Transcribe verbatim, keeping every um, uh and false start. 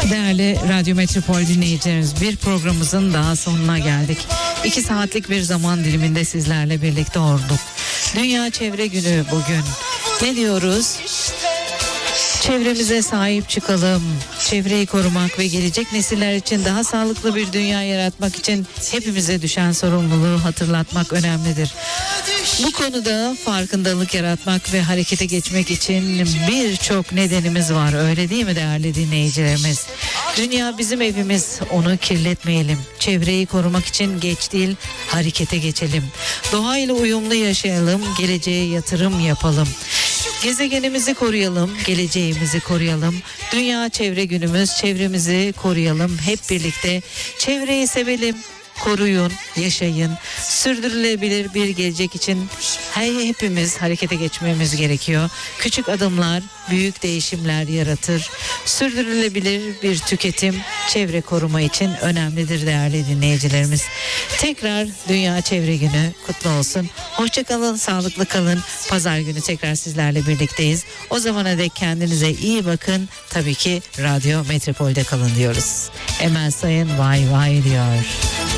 Değerli Radyo Metropol dinleyicilerimiz, bir programımızın daha sonuna geldik. İki saatlik bir zaman diliminde sizlerle birlikte olduk. Dünya Çevre Günü bugün. Ne diyoruz? Çevremize sahip çıkalım. Çevreyi korumak ve gelecek nesiller için daha sağlıklı bir dünya yaratmak için hepimize düşen sorumluluğu hatırlatmak önemlidir. Bu konuda farkındalık yaratmak ve harekete geçmek için birçok nedenimiz var. Öyle değil mi değerli dinleyicilerimiz? Dünya bizim evimiz, onu kirletmeyelim. Çevreyi korumak için geç değil, harekete geçelim. Doğayla uyumlu yaşayalım, geleceğe yatırım yapalım. Gezegenimizi koruyalım, geleceğimizi koruyalım. Dünya Çevre Günümüz, çevremizi koruyalım. Hep birlikte çevreyi sevelim, koruyun, yaşayın. Sürdürülebilir bir gelecek için her hepimiz harekete geçmemiz gerekiyor. Küçük adımlar büyük değişimler yaratır. Sürdürülebilir bir tüketim çevre koruma için önemlidir değerli dinleyicilerimiz. Tekrar Dünya Çevre Günü kutlu olsun. Hoşça kalın, sağlıklı kalın. Pazar günü tekrar sizlerle birlikteyiz. O zamana dek kendinize iyi bakın. Tabii ki Radyo Metropol'de kalın diyoruz. Emel Sayın vay vay diyor.